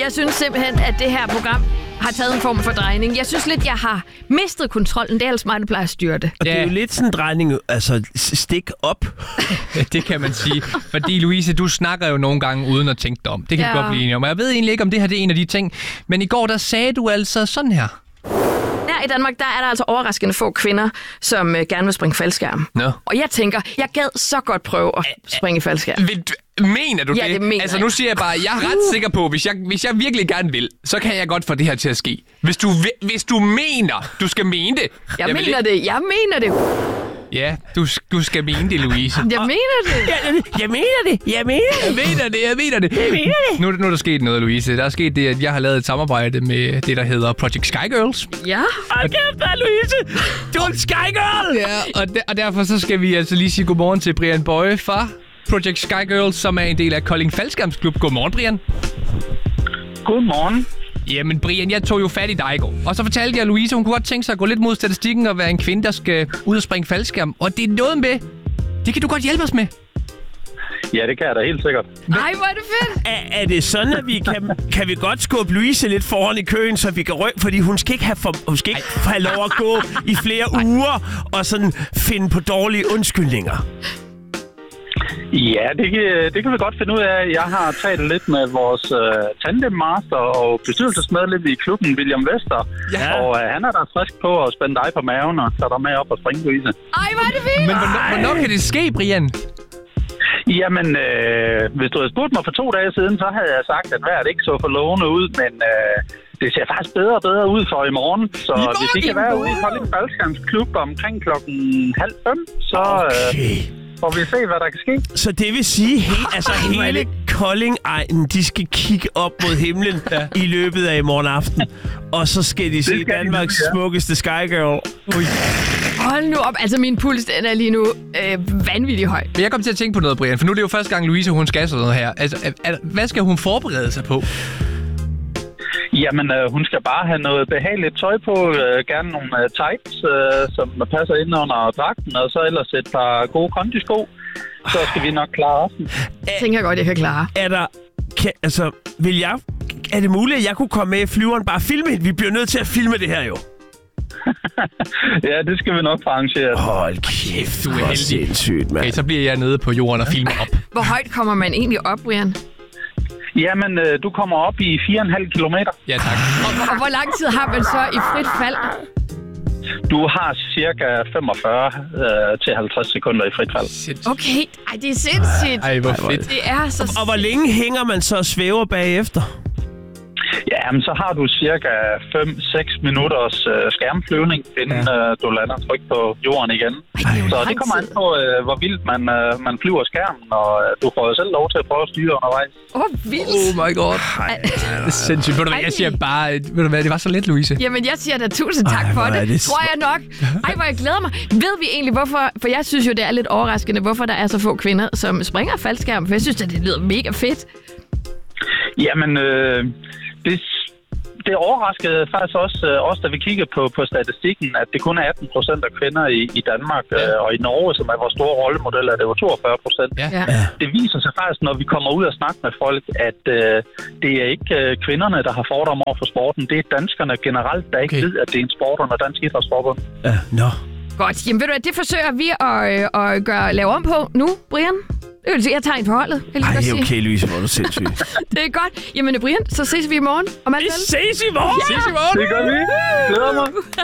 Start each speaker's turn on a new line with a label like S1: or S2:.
S1: jeg synes simpelthen, at det her program har taget en form for drejning. Jeg synes lidt, jeg har mistet kontrollen. Det er ellers mig, der plejer at styre det.
S2: Og det er jo lidt sådan en drejning, altså stik op.
S3: Ja, det kan man sige. Fordi Louise, du snakker jo nogle gange uden at tænke dig om. Det kan vi godt blive enige om. Og jeg ved egentlig ikke, om det her det er en af de ting. Men i går, der sagde du altså sådan her.
S1: Her i Danmark, der er der altså overraskende få kvinder, som gerne vil springe faldskærm.
S3: Nå.
S1: Og jeg tænker, jeg gad så godt prøve at springe faldskærm.
S3: Mener du det?
S1: Ja, det mener
S3: altså,
S1: jeg.
S3: Nu siger jeg bare, jeg er ret sikker på, hvis jeg virkelig gerne vil, så kan jeg godt få det her til at ske. Hvis du mener, du skal mene det.
S1: Jeg mener det.
S3: Ja, du skal mene det, Louise.
S1: Jeg mener det.
S2: Jeg mener det.
S3: Nu er der sket noget, Louise. Der er sket det, at jeg har lavet et samarbejde med det, der hedder Project Sky Girls.
S1: Ja.
S2: Hold kæft da, Louise! Du er en Sky Girl!
S3: Ja, og derfor så skal vi altså lige sige godmorgen til Brian Bøje fra Project Sky Girls, som er en del af Kolding Faldskærmsklub. Godmorgen, Brian.
S4: Godmorgen.
S3: Jamen, Brian, jeg tog jo fat i dig i går. Og så fortalte jeg Louise, hun kunne godt tænke sig at gå lidt mod statistikken og være en kvinde, der skal ud og springe faldskærm. Og det er noget med, det kan du godt hjælpe os med.
S4: Ja, det kan jeg da helt sikkert.
S1: Ej, hvor er det fedt.
S2: Er det sådan, at vi kan vi godt skubbe Louise lidt foran i køen, så vi kan rykke? Fordi hun skal ikke have lov at gå i flere uger og sådan finde på dårlige undskyldninger.
S4: Ja, det kan vi godt finde ud af. Jeg har talt lidt med vores tandemmaster og bestyrelsesmedlem i klubben, William Wester. Ja. Og han er der frisk på at spænde dig på maven og tage dig med op og springe, Louise.
S1: Ej, hvor er det fint.
S3: Men hvornår kan det ske, Brian?
S4: Jamen, hvis du havde spurgt mig for 2 dage siden, så havde jeg sagt, at vejret ikke så for lovende ud, men det ser faktisk bedre og bedre ud for i morgen. Så hvis I kan være ude i Kolding Faldskærmsklub omkring 4:30, så får vi se, hvad der kan ske.
S2: Så det vil sige, hele Kolding-egnen, de skal kigge op mod himlen i løbet af i morgen aften. Og så skal de se Danmarks smukkeste Sky Girl.
S1: Hold nu op. Altså, min puls den er lige nu vanvittigt høj.
S3: Men jeg kom til at tænke på noget, Brian, for nu er det jo første gang, Louise, hun skal sådan noget her. Altså, hvad skal hun forberede sig på?
S4: Jamen, hun skal bare have noget behageligt tøj på. Gerne nogle tights, som passer ind under dragten, og så ellers et par gode kondisko. Så skal vi nok klare os.
S1: Jeg tænker godt, jeg kan klare.
S2: Er det muligt, at jeg kunne komme med i flyveren bare filme? Vi bliver nødt til at filme det her jo.
S4: Ja, det skal vi nok få arrangeret.
S2: Hold kæft, du er heldig. Sindssygt, mand.
S3: Okay, så bliver jeg nede på jorden og filmer op.
S1: Hvor højt kommer man egentlig op, Brian?
S4: Jamen, du kommer op i 4,5 kilometer.
S3: Ja, tak.
S1: Og hvor lang tid har man så i frit fald?
S4: Du har cirka 45 til 50 sekunder i frit fald.
S1: Okay, ej, det er sindssygt.
S3: Ej, hvor fedt.
S1: Det er så...
S2: Og hvor længe hænger man så og svæver bagefter?
S4: Ja, men så har du cirka 5-6 minutters skærmflyvning, inden du lander tryk på jorden igen. Så det kommer an på, hvor vildt man flyver skærmen, og du får selv lov til at prøve at styre undervejs.
S1: Vildt.
S3: Oh my god. Det er sindssygt. Ved du hvad, jeg siger bare, det var så let, Louise.
S1: Jamen, jeg siger da tusind tak for det. Tror jeg nok. Ej, hvor jeg glæder mig. Ved vi egentlig, hvorfor? For jeg synes jo, det er lidt overraskende, hvorfor der er så få kvinder, som springer faldskærm. For jeg synes, det lyder mega fedt.
S4: Jamen, det overraskede faktisk også, da vi kiggede på statistikken, at det kun er 18% af kvinder i Danmark, og i Norge, som er vores store rollemodel, er det jo 42%.
S3: Ja.
S4: Det viser sig faktisk, når vi kommer ud og snakker med folk, at det er ikke kvinderne, der har fordomme over for sporten. Det er danskerne generelt, der ikke ved, at det er en sport under Dansk Idrætsforbund.
S1: Godt. Jamen ved du hvad, det forsøger vi at lave om på nu, Brian. Jeg tager en forholdet.
S2: Ej, okay, Louise, hvor er du sindssyg.
S1: Det er godt. Jamen, Brian, så ses vi i morgen.
S2: Vi ses i morgen!
S4: Det gør vi. Glæder mig.